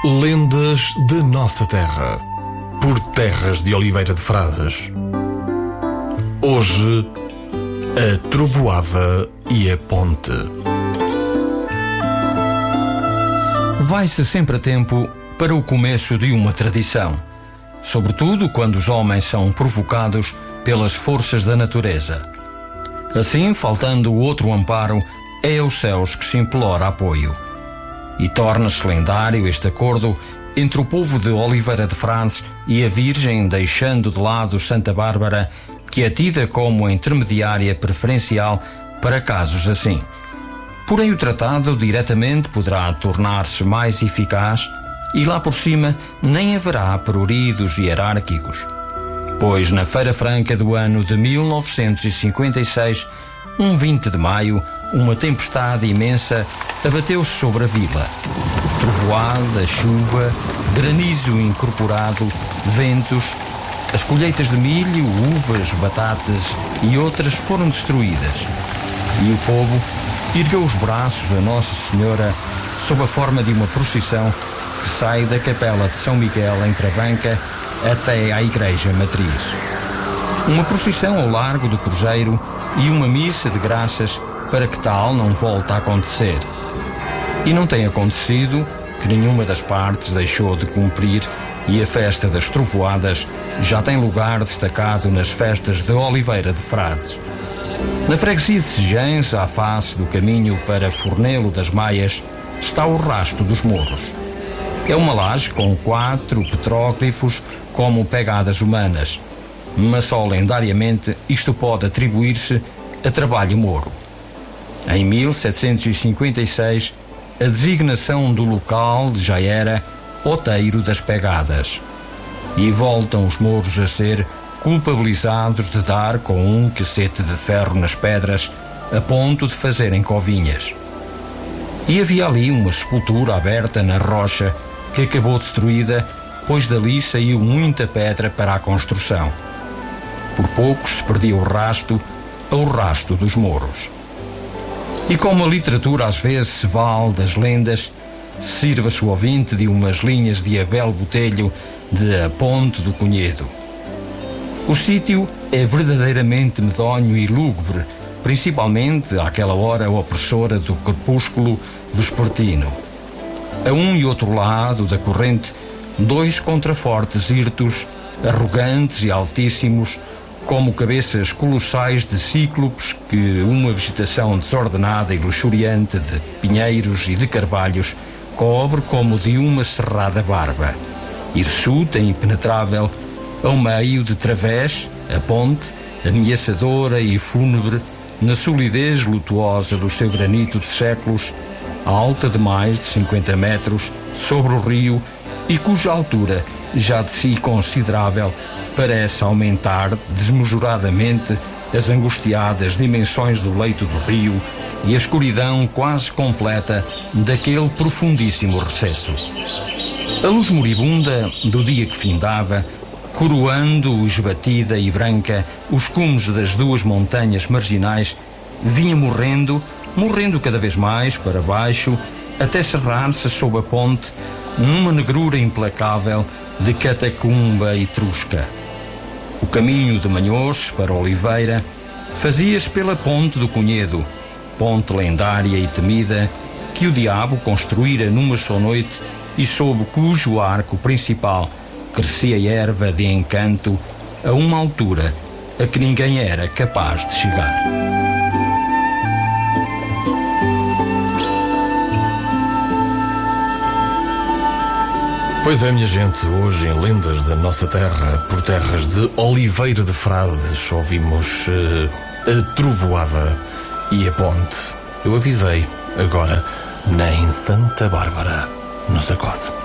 Lendas da nossa terra, por Terras de Oliveira de Frades. Hoje, a trovoada e a ponte. Vai-se sempre a tempo para o começo de uma tradição, sobretudo quando os homens são provocados pelas forças da natureza. Assim, faltando outro amparo, é aos céus que se implora apoio. E torna-se lendário este acordo entre o povo de Oliveira de Frades e a Virgem, deixando de lado Santa Bárbara, que é tida como a intermediária preferencial para casos assim. Porém, o tratado diretamente poderá tornar-se mais eficaz e lá por cima nem haverá pruridos hierárquicos. Pois na Feira Franca do ano de 1956, um 20 de maio, uma tempestade imensa abateu-se sobre a vila. Trovoada, chuva, granizo incorporado, ventos, as colheitas de milho, uvas, batatas e outras foram destruídas. E o povo ergueu os braços a Nossa Senhora sob a forma de uma procissão que sai da capela de São Miguel em Travanca até à igreja matriz. Uma procissão ao largo do Cruzeiro e uma missa de graças para que tal não volte a acontecer. E não tem acontecido, que nenhuma das partes deixou de cumprir, e a festa das trovoadas já tem lugar destacado nas festas de Oliveira de Frades. Na freguesia de Sejães, à face do caminho para Fornelo das Maias, está o Rasto dos Morros. É uma laje com 4 petróglifos como pegadas humanas, mas só lendariamente isto pode atribuir-se a trabalho moro. Em 1756, a designação do local já era Outeiro das Pegadas. E voltam os mouros a ser culpabilizados de dar com um cacete de ferro nas pedras a ponto de fazerem covinhas. E havia ali uma sepultura aberta na rocha que acabou destruída, pois dali saiu muita pedra para a construção. Por pouco se perdia o rasto ao Rasto dos Morros. E como a literatura às vezes se vale das lendas, sirva-se o ouvinte de umas linhas de Abel Botelho de A Ponte do Cunhedo. O sítio é verdadeiramente medonho e lúgubre, principalmente àquela hora opressora do crepúsculo vespertino. A um e outro lado da corrente, 2 contrafortes hirtos, arrogantes e altíssimos, como cabeças colossais de cíclopes que uma vegetação desordenada e luxuriante de pinheiros e de carvalhos cobre como de uma cerrada barba. Hirsuta e impenetrável, ao meio de través, a ponte, ameaçadora e fúnebre, na solidez lutuosa do seu granito de séculos, alta de mais de 50 metros, sobre o rio, e cuja altura, já de si considerável, parece aumentar desmesuradamente as angustiadas dimensões do leito do rio e a escuridão quase completa daquele profundíssimo recesso. A luz moribunda do dia que findava, coroando esbatida e branca os cumes das 2 montanhas marginais, vinha morrendo cada vez mais para baixo, até cerrar-se sob a ponte numa negrura implacável de catacumba etrusca. O caminho de Manhós para Oliveira fazia-se pela Ponte do Cunhedo, ponte lendária e temida que o diabo construíra numa só noite e sob cujo arco principal crescia erva de encanto a uma altura a que ninguém era capaz de chegar. Pois é, minha gente, hoje em Lendas da Nossa Terra, por Terras de Oliveira de Frades, ouvimos a trovoada e a ponte. Eu avisei, agora nem Santa Bárbara nos acode.